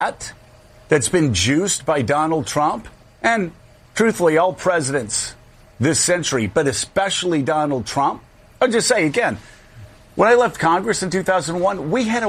that's been juiced by Donald Trump and truthfully all presidents this century, but especially Donald Trump. I'll just say again, when I left Congress in 2001, we had a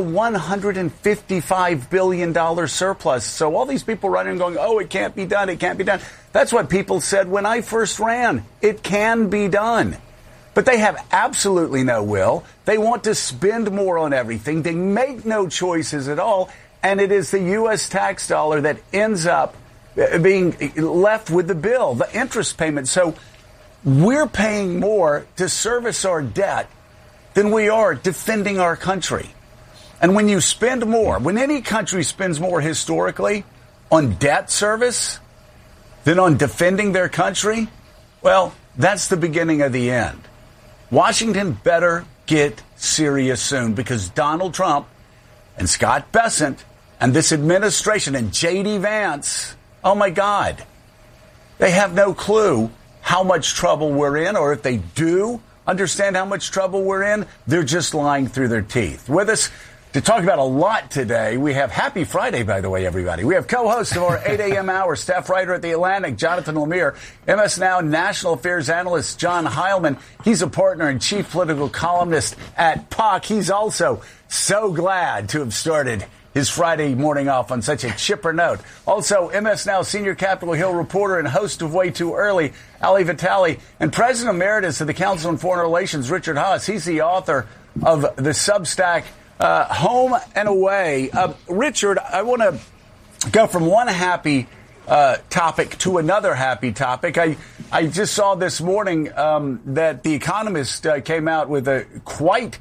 $155 billion surplus. So all these people running and going, oh, it can't be done. It can't be done. That's what people said when I first ran. It can be done. But they have absolutely no will. They want to spend more on everything. They make no choices at all. And it is the U.S. tax dollar that ends up being left with the bill, the interest payment. So we're paying more to service our debt than we are defending our country. And when you spend more, when any country spends more historically on debt service than on defending their country, well, that's the beginning of the end. Washington better get serious soon because Donald Trump and Scott Bessent and this administration and J.D. Vance, oh my God, they have no clue how much trouble we're in, or if they do understand how much trouble we're in, they're just lying through their teeth. With us to talk about a lot today, we have Happy Friday, by the way, everybody. We have co-host of our 8 a.m. hour, staff writer at The Atlantic, Jonathan Lemire, MS Now national affairs analyst John Heilman. He's a partner and chief political columnist at POC. He's also so glad to have started his Friday morning off on such a chipper note. Also, MS Now senior Capitol Hill reporter and host of Way Too Early, Ali Vitale, and President Emeritus of the Council on Foreign Relations, Richard Haass. He's the author of the Substack Home and Away. Richard, I want to go from one happy topic to another happy topic. I just saw this morning that The Economist came out with a quite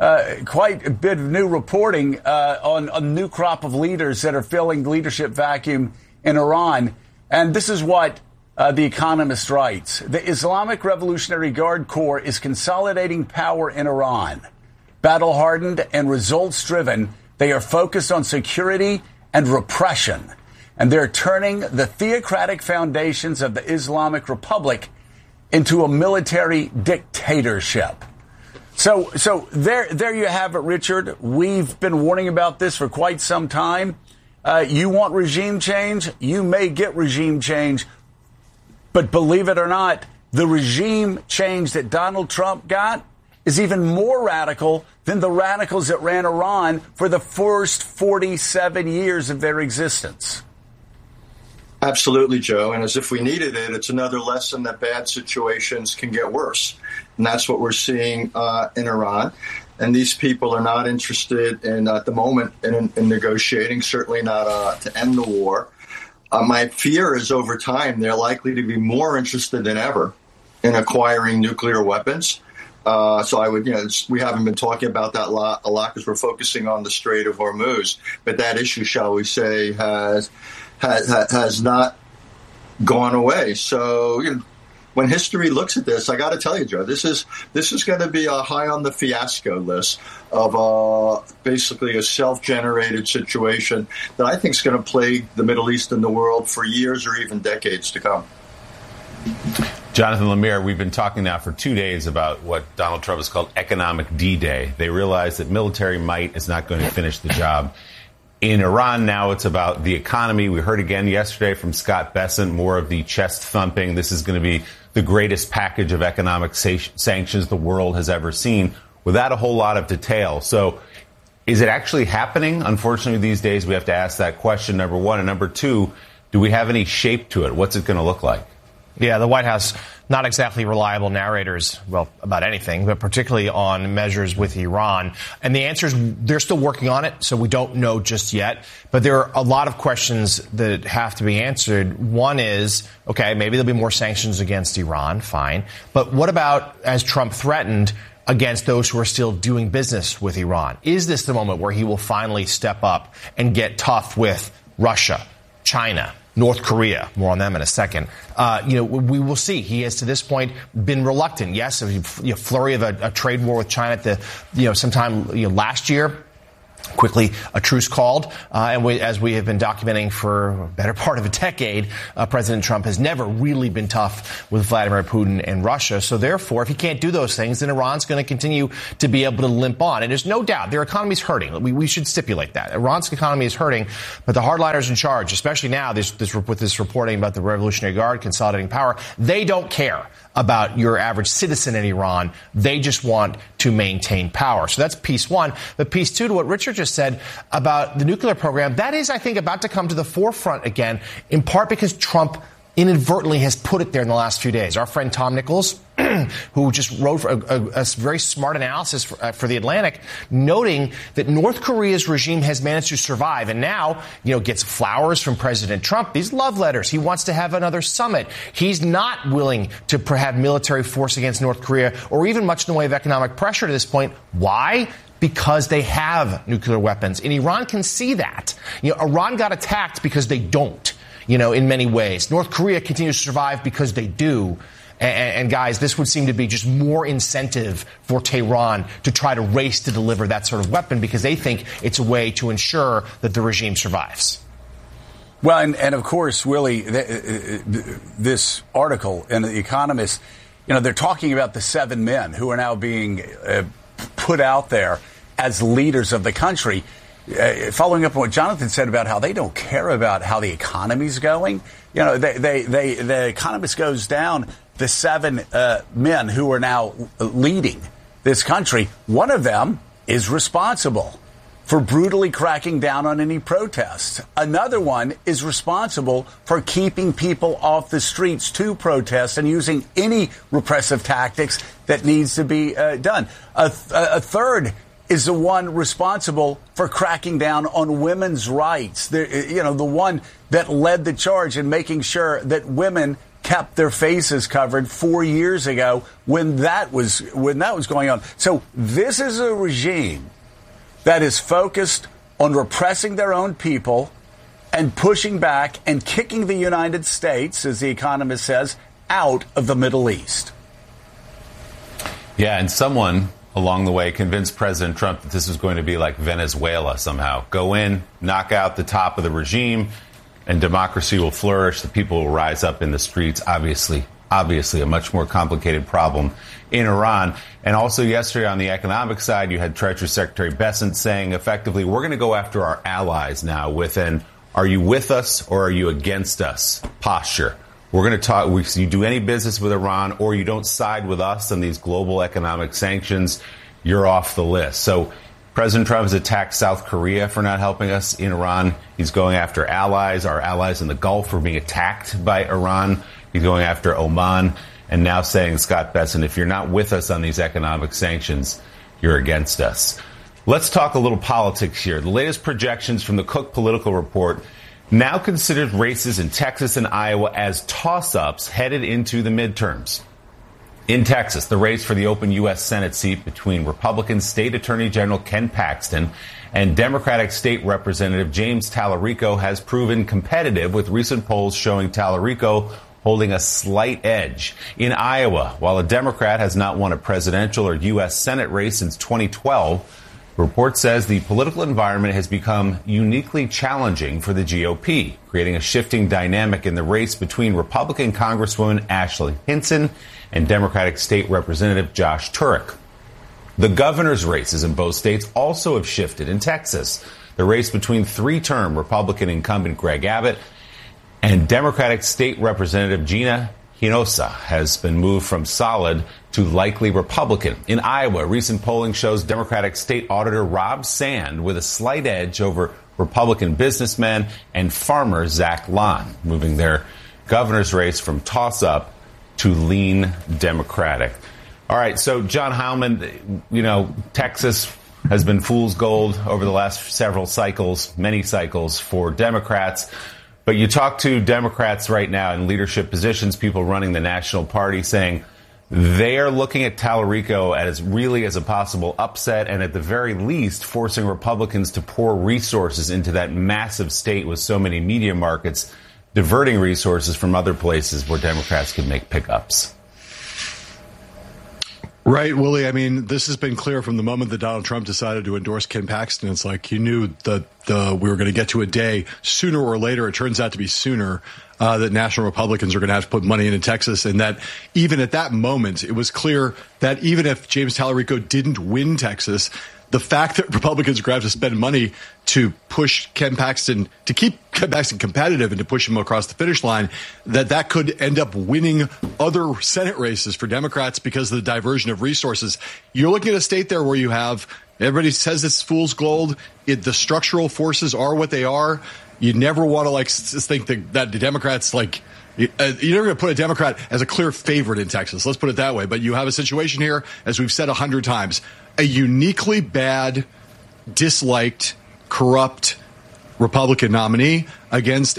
a bit of new reporting on a new crop of leaders that are filling the leadership vacuum in Iran. And this is what The Economist writes. The Islamic Revolutionary Guard Corps is consolidating power in Iran. Battle-hardened and results-driven, they are focused on security and repression. And they're turning the theocratic foundations of the Islamic Republic into a military dictatorship. So there you have it, Richard. We've been warning about this for quite some time. You want regime change? You may get regime change. But believe it or not, the regime change that Donald Trump got is even more radical than the radicals that ran Iran for the first 47 years of their existence. Absolutely, Joe. And as if we needed it, it's another lesson that bad situations can get worse. And that's what we're seeing in Iran. And these people are not interested in, at the moment, in negotiating, certainly not to end the war. My fear is over time, they're likely to be more interested than ever in acquiring nuclear weapons. So I would, we haven't been talking about that a lot because we're focusing on the Strait of Hormuz. But that issue, shall we say, has not gone away. So when history looks at this, I got to tell you, Joe, this is going to be a high on the fiasco list of basically a self-generated situation that I think is going to plague the Middle East and the world for years or even decades to come. Jonathan Lemire, we've been talking now for 2 days about what Donald Trump has called economic D-Day. They realize that military might is not going to finish the job. In Iran now, it's about the economy. We heard again yesterday from Scott Bessent, more of the chest thumping. This is going to be the greatest package of economic sanctions the world has ever seen, without a whole lot of detail. So is it actually happening? Unfortunately, these days we have to ask that question, number one. And number two, do we have any shape to it? What's it going to look like? Yeah, the White House, not exactly reliable narrators, well, about anything, but particularly on measures with Iran. And the answer is they're still working on it, so we don't know just yet. But there are a lot of questions that have to be answered. One is, okay, maybe there'll be more sanctions against Iran, fine. But what about, as Trump threatened, against those who are still doing business with Iran? Is this the moment where he will finally step up and get tough with Russia, China, North Korea? More on them in a second. We will see. He has to this point been reluctant. Yes, a flurry of a trade war with China at sometime last year. Quickly, a truce called, and as we have been documenting for a better part of a decade, President Trump has never really been tough with Vladimir Putin and Russia. So therefore, if he can't do those things, then Iran's going to continue to be able to limp on. And there's no doubt their economy is hurting. We should stipulate that. Iran's economy is hurting, but the hardliners in charge, especially now with this reporting about the Revolutionary Guard consolidating power, they don't care about your average citizen in Iran. They just want to maintain power. So that's piece one. But piece two, to what Richard just said about the nuclear program, that is, I think, about to come to the forefront again, in part because Trump inadvertently has put it there in the last few days. Our friend Tom Nichols, who just wrote a very smart analysis for The Atlantic, noting that North Korea's regime has managed to survive and now, gets flowers from President Trump, these love letters. He wants to have another summit. He's not willing to have military force against North Korea or even much in the way of economic pressure to this point. Why? Because they have nuclear weapons. And Iran can see that. Iran got attacked because they don't, in many ways. North Korea continues to survive because they do. And guys, this would seem to be just more incentive for Tehran to try to race to deliver that sort of weapon because they think it's a way to ensure that the regime survives. Well, and of course, Willie, this article in The Economist, they're talking about the 7 men who are now being put out there as leaders of the country. Following up on what Jonathan said about how they don't care about how the economy's going, the Economist goes down the 7 men who are now leading this country. One of them is responsible for brutally cracking down on any protests. Another one is responsible for keeping people off the streets to protest and using any repressive tactics that needs to be done. A third is the one responsible for cracking down on women's rights. The one that led the charge in making sure that women kept their faces covered 4 years ago when that was going on. So this is a regime that is focused on repressing their own people and pushing back and kicking the United States, as The Economist says, out of the Middle East. Yeah, and someone along the way convinced President Trump that this was going to be like Venezuela somehow. Go in, knock out the top of the regime, and democracy will flourish. The people will rise up in the streets. Obviously a much more complicated problem in Iran. And also yesterday on the economic side, you had Treasury Secretary Bessent saying effectively, we're going to go after our allies now with an are you with us or are you against us posture. We're going to talk, you do any business with Iran or you don't side with us on these global economic sanctions, you're off the list. So President Trump has attacked South Korea for not helping us in Iran. He's going after allies. Our allies in the Gulf are being attacked by Iran. He's going after Oman. And now saying, Scott Bessent, if you're not with us on these economic sanctions, you're against us. Let's talk a little politics here. The latest projections from the Cook Political Report now considered races in Texas and Iowa as toss-ups headed into the midterms. In Texas, the race for the open U.S. Senate seat between Republican State Attorney General Ken Paxton and Democratic State Representative James Tallarico has proven competitive, with recent polls showing Tallarico holding a slight edge. In Iowa, while a Democrat has not won a presidential or U.S. Senate race since 2012, the report says the political environment has become uniquely challenging for the GOP, creating a shifting dynamic in the race between Republican Congresswoman Ashley Hinson and Democratic State Representative Josh Turek. The governor's races in both states also have shifted. In Texas, the race between three-term Republican incumbent Greg Abbott and Democratic State Representative Gina Hinojosa has been moved from solid to likely Republican. In Iowa, recent polling shows Democratic State Auditor Rob Sand with a slight edge over Republican businessman and farmer Zach Lahn, moving their governor's race from toss-up to lean Democratic. All right, so John Heilemann, Texas has been fool's gold over the last several cycles, many cycles for Democrats. But you talk to Democrats right now in leadership positions, people running the national party, saying they are looking at Tallarico as a possible upset, and at the very least forcing Republicans to pour resources into that massive state with so many media markets, diverting resources from other places where Democrats can make pickups. Right, Willie. I mean, this has been clear from the moment that Donald Trump decided to endorse Ken Paxton. It's like you knew that we were going to get to a day sooner or later. It turns out to be sooner that national Republicans are going to have to put money into Texas, and that even at that moment, it was clear that even if James Talarico didn't win Texas, the fact that Republicans are going to have to spend money to push Ken Paxton, to keep Ken Paxton competitive and to push him across the finish line, that could end up winning other Senate races for Democrats because of the diversion of resources. You're looking at a state there where you have, everybody says it's fool's gold. The structural forces are what they are. You never want to think that the Democrats you're never going to put a Democrat as a clear favorite in Texas. Let's put it that way. But you have a situation here, as we've said 100 times, a uniquely bad, disliked, corrupt Republican nominee against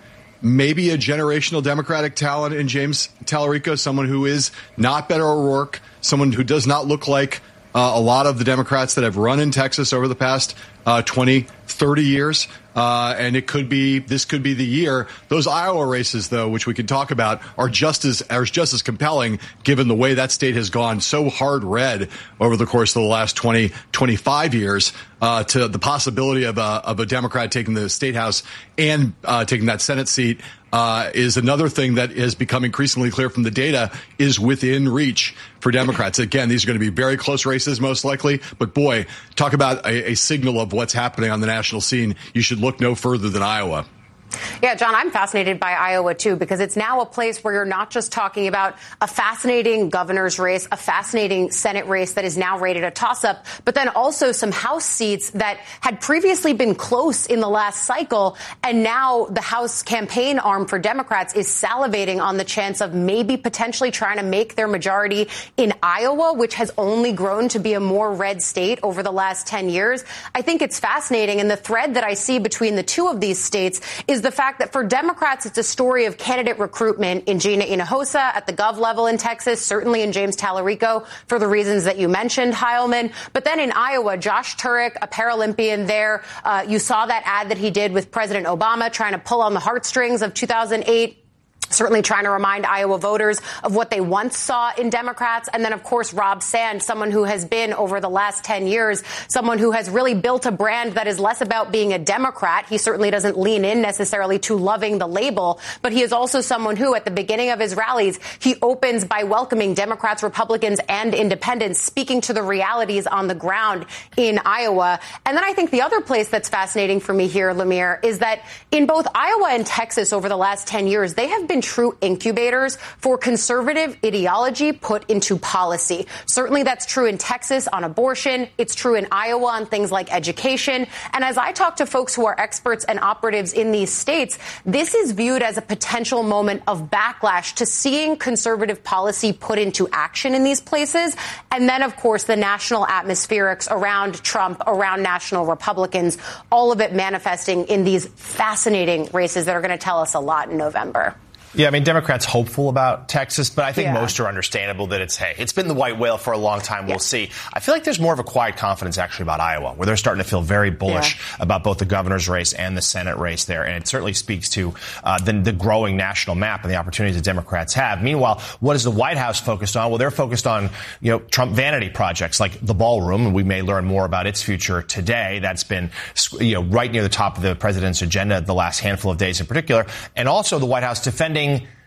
maybe a generational Democratic talent in James Talarico, someone who is not Beto O'Rourke, someone who does not look like a lot of the Democrats that have run in Texas over the past 20, 30 years. And this could be the year. Those Iowa races, though, which we can talk about, are just as compelling, given the way that state has gone so hard red over the course of the last 20, 25 years, to the possibility of a Democrat taking the state house and taking that Senate seat. Is another thing that has become increasingly clear from the data is within reach for Democrats. Again, these are going to be very close races, most likely. But boy, talk about a signal of what's happening on the national scene. You should look no further than Iowa. Yeah, John, I'm fascinated by Iowa, too, because it's now a place where you're not just talking about a fascinating governor's race, a fascinating Senate race that is now rated a toss-up, but then also some House seats that had previously been close in the last cycle. And now the House campaign arm for Democrats is salivating on the chance of maybe potentially trying to make their majority in Iowa, which has only grown to be a more red state over the last 10 years. I think it's fascinating. And the thread that I see between the two of these states is the fact that for Democrats, it's a story of candidate recruitment in Gina Hinojosa at the gov level in Texas, certainly in James Talarico for the reasons that you mentioned, Heilman. But then in Iowa, Josh Turek, a Paralympian there, you saw that ad that he did with President Obama trying to pull on the heartstrings of 2008. Certainly trying to remind Iowa voters of what they once saw in Democrats. And then, of course, Rob Sand, someone who has been over the last 10 years, someone who has really built a brand that is less about being a Democrat. He certainly doesn't lean in necessarily to loving the label, but he is also someone who at the beginning of his rallies, he opens by welcoming Democrats, Republicans, and independents, speaking to the realities on the ground in Iowa. And then I think the other place that's fascinating for me here, Lemire, is that in both Iowa and Texas over the last 10 years, they have been true incubators for conservative ideology put into policy. Certainly that's true in Texas on abortion. It's true in Iowa on things like education. And as I talk to folks who are experts and operatives in these states, this is viewed as a potential moment of backlash to seeing conservative policy put into action in these places. And then, of course, the national atmospherics around Trump, around national Republicans, all of it manifesting in these fascinating races that are going to tell us a lot in November. Yeah, I mean, Democrats hopeful about Texas, but I think most are understandable that it's been the white whale for a long time. We'll see. I feel like there's more of a quiet confidence actually about Iowa, where they're starting to feel very bullish about both the governor's race and the Senate race there. And it certainly speaks to the growing national map and the opportunities that Democrats have. Meanwhile, what is the White House focused on? Well, they're focused on, Trump vanity projects like the ballroom, and we may learn more about its future today. That's been, right near the top of the president's agenda the last handful of days in particular. And also the White House defending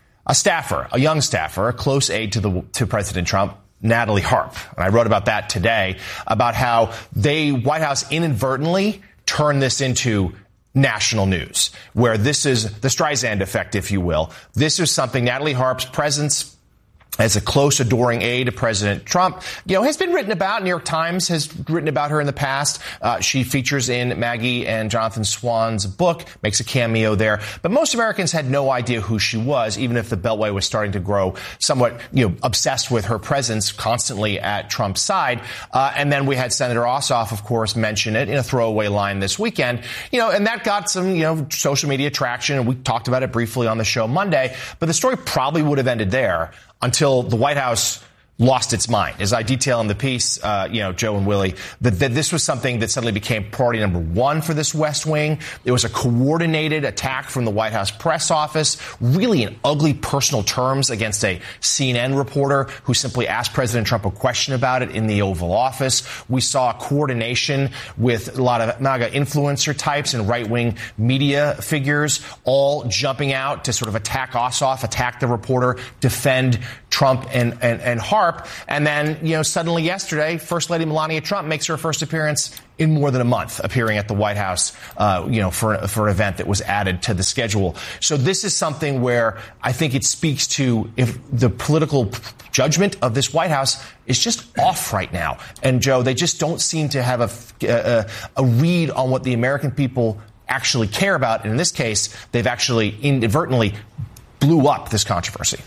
a young staffer, a close aide to President Trump, Natalie Harp. And I wrote about that today, about how White House inadvertently turned this into national news, where this is the Streisand effect, if you will. This is something Natalie Harp's presence as a close, adoring aide to President Trump, has been written about. New York Times has written about her in the past. She features in Maggie and Jonathan Swan's book, makes a cameo there. But most Americans had no idea who she was, even if the Beltway was starting to grow somewhat, obsessed with her presence constantly at Trump's side. And then we had Senator Ossoff, of course, mention it in a throwaway line this weekend, and that got some, social media traction. And we talked about it briefly on the show Monday. But the story probably would have ended there until the White House lost its mind. As I detail in the piece, Joe and Willie, that this was something that suddenly became priority number one for this West Wing. It was a coordinated attack from the White House press office, really in ugly personal terms against a CNN reporter who simply asked President Trump a question about it in the Oval Office. We saw coordination with a lot of MAGA influencer types and right-wing media figures all jumping out to sort of attack Ossoff, attack the reporter, defend Trump and Harp. And then, suddenly yesterday, First Lady Melania Trump makes her first appearance in more than a month, appearing at the White House, for an event that was added to the schedule. So this is something where I think it speaks to if the political judgment of this White House is just off right now. And Joe, they just don't seem to have a read on what the American people actually care about. And in this case, they've actually inadvertently blew up this controversy.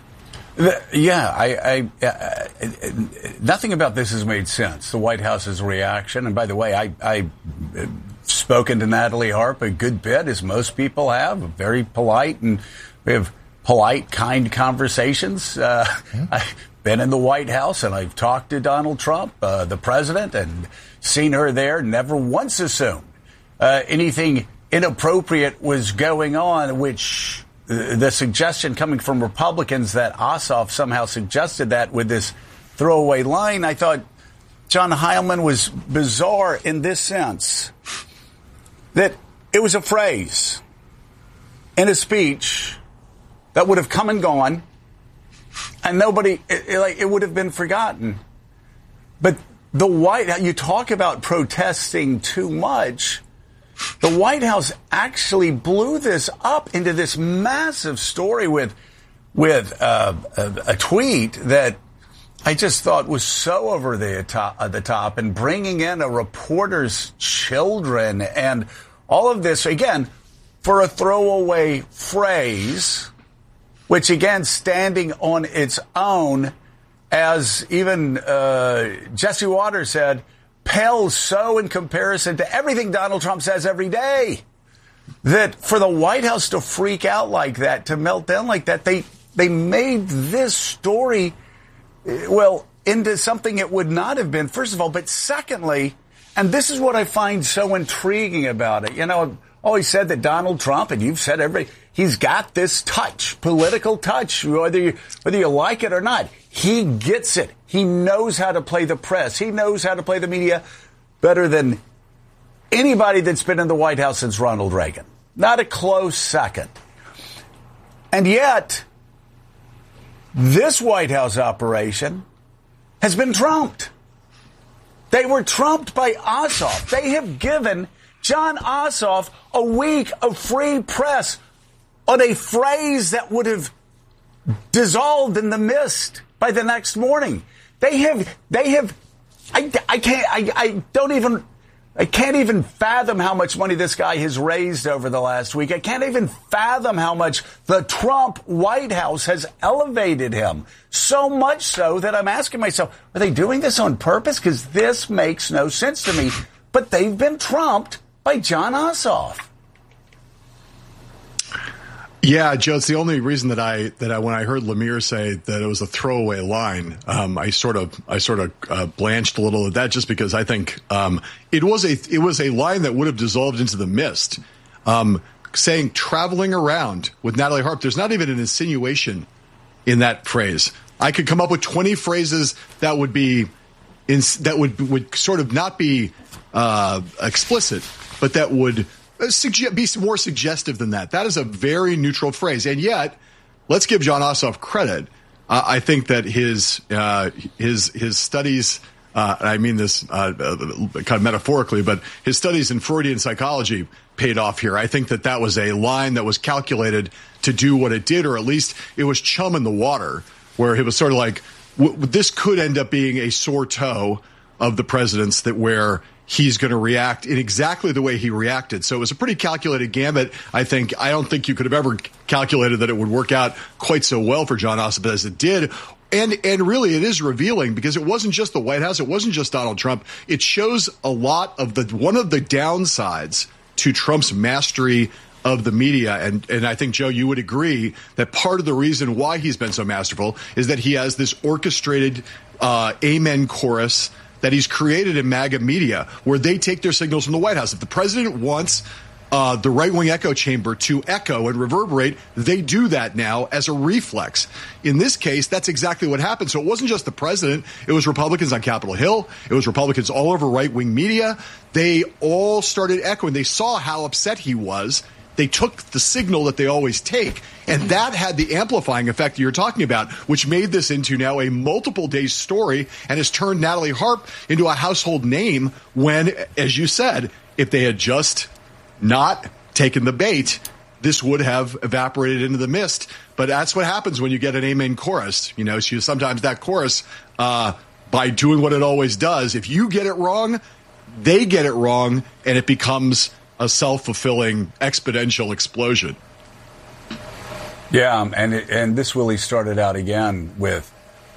Yeah, nothing about this has made sense. The White House's reaction, and by the way, I've spoken to Natalie Harp a good bit, as most people have, very polite, and we have polite, kind conversations. I've been in the White House, and I've talked to Donald Trump, the president, and seen her there, never once assumed anything inappropriate was going on, which the suggestion coming from Republicans that Ossoff somehow suggested that with this throwaway line, I thought John Heilemann was bizarre in this sense, that it was a phrase in a speech that would have come and gone, and nobody, it would have been forgotten. But the White House, you talk about protesting too much. The White House actually blew this up into this massive story with a tweet that I just thought was so over the top, and bringing in a reporter's children and all of this, again, for a throwaway phrase, which, again, standing on its own, as even Jesse Waters said, pales so in comparison to everything Donald Trump says every day, that for the White House to freak out like that, to melt down like that, they made this story, into something it would not have been, first of all. But secondly, and this is what I find so intriguing about it, I've always said that Donald Trump, and you've said he's got this touch, political touch, whether you like it or not. He gets it. He knows how to play the press. He knows how to play the media better than anybody that's been in the White House since Ronald Reagan. Not a close second. And yet, this White House operation has been trumped. They were trumped by Ossoff. They have given John Ossoff a week of free press on a phrase that would have dissolved in the mist by the next morning. I can't even fathom how much money this guy has raised over the last week. I can't even fathom how much the Trump White House has elevated him. So much so that I'm asking myself, are they doing this on purpose? Because this makes no sense to me. But they've been trumped by John Ossoff. Yeah, Joe, it's the only reason that I when I heard Lemire say that it was a throwaway line, I sort of blanched a little at that, just because I think it was a line that would have dissolved into the mist. Saying traveling around with Natalie Harp, there's not even an insinuation in that phrase. I could come up with 20 phrases that would be would sort of not be explicit, but that would be more suggestive than that. That is a very neutral phrase. And yet, let's give John Ossoff credit. I think that his studies, and I mean this kind of metaphorically, but his studies in Freudian psychology paid off here. I think that was a line that was calculated to do what it did, or at least it was chum in the water, where it was sort of like, this could end up being a sore toe of the president's, where he's going to react in exactly the way he reacted. So it was a pretty calculated gambit. I don't think you could have ever calculated that it would work out quite so well for John Ossoff as it did. And really, it is revealing, because it wasn't just the White House. It wasn't just Donald Trump. It shows a lot of one of the downsides to Trump's mastery of the media. And I think, Joe, you would agree that part of the reason why he's been so masterful is that he has this orchestrated amen chorus that he's created in MAGA media, where they take their signals from the White House. If the president wants the right-wing echo chamber to echo and reverberate, they do that now as a reflex. In this case, that's exactly what happened. So it wasn't just the president. It was Republicans on Capitol Hill. It was Republicans all over right-wing media. They all started echoing. They saw how upset he was. They took the signal that they always take, and that had the amplifying effect you're talking about, which made this into now a multiple-day story and has turned Natalie Harp into a household name when, as you said, if they had just not taken the bait, this would have evaporated into the mist. But that's what happens when you get an amen chorus. You know, sometimes that chorus, by doing what it always does, if you get it wrong, they get it wrong, and it becomes a self-fulfilling exponential explosion. Yeah, and this really started out again with,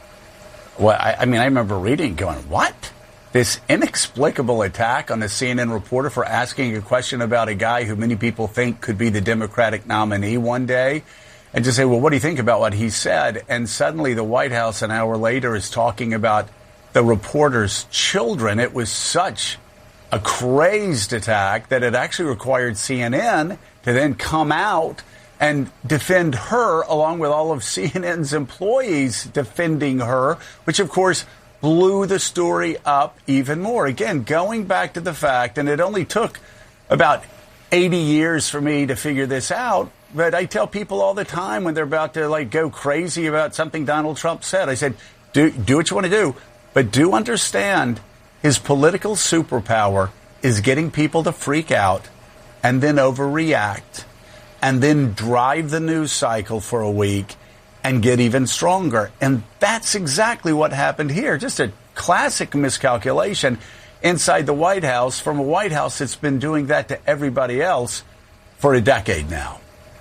well, I remember reading, going, what? This inexplicable attack on a CNN reporter for asking a question about a guy who many people think could be the Democratic nominee one day, and just say, well, what do you think about what he said? And suddenly the White House an hour later is talking about the reporter's children. It was such a crazed attack that it actually required CNN to then come out and defend her, along with all of CNN's employees defending her, which, of course, blew the story up even more. Again, going back to the fact, and it only took about 80 years for me to figure this out, but I tell people all the time when they're about to go crazy about something Donald Trump said, I said, do what you want to do, but do understand his political superpower is getting people to freak out and then overreact and then drive the news cycle for a week and get even stronger. And that's exactly what happened here. Just a classic miscalculation inside the White House from a White House that's been doing that to everybody else for a decade now.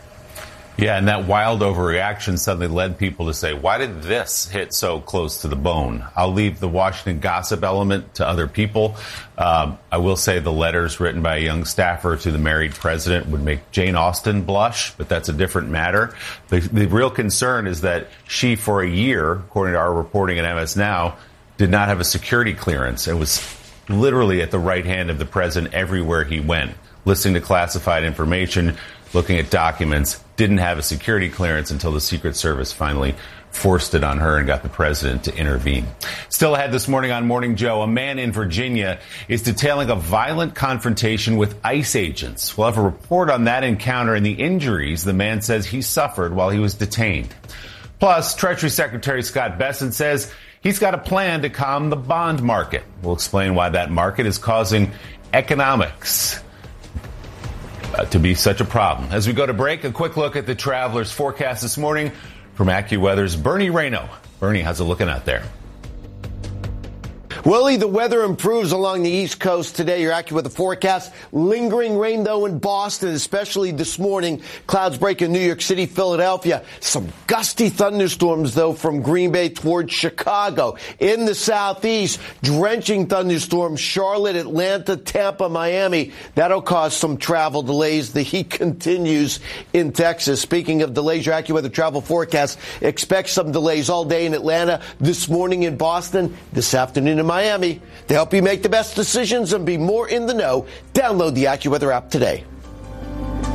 Yeah, and that wild overreaction suddenly led people to say, why did this hit so close to the bone? I'll leave the Washington gossip element to other people. I will say the letters written by a young staffer to the married president would make Jane Austen blush, but that's a different matter. The real concern is that she, for a year, according to our reporting at MS Now, did not have a security clearance and was literally at the right hand of the president everywhere he went, listening to classified information, looking at documents, didn't have a security clearance until the Secret Service finally forced it on her and got the president to intervene. Still ahead this morning on Morning Joe, a man in Virginia is detailing a violent confrontation with ICE agents. We'll have a report on that encounter and the injuries the man says he suffered while he was detained. Plus, Treasury Secretary Scott Bessent says he's got a plan to calm the bond market. We'll explain why that market is causing economics to be such a problem. As we go to break, a quick look at the traveler's forecast this morning from AccuWeather's Bernie Rayno. Bernie, how's it looking out there? Willie, the weather improves along the East Coast today. Your AccuWeather forecast. Lingering rain, though, in Boston, especially this morning. Clouds break in New York City, Philadelphia. Some gusty thunderstorms, though, from Green Bay towards Chicago. In the southeast, drenching thunderstorms, Charlotte, Atlanta, Tampa, Miami. That'll cause some travel delays. The heat continues in Texas. Speaking of delays, your AccuWeather travel forecast expects some delays all day in Atlanta, this morning in Boston, this afternoon in Miami. To help you make the best decisions and be more in the know, download the AccuWeather app today.